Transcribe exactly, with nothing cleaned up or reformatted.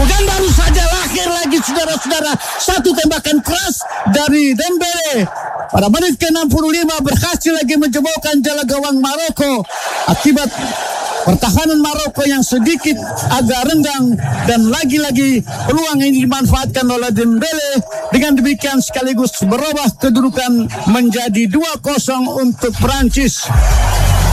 Dan baru saja lahir lagi saudara-saudara satu tembakan keras dari Dembele. Pada menit ke enam puluh lima berhasil lagi menjebolkan jala gawang Maroko akibat pertahanan Maroko yang sedikit agak renggang, dan lagi-lagi peluang ini dimanfaatkan oleh Dembele. Dengan demikian sekaligus berubah kedudukan menjadi dua kosong untuk Prancis.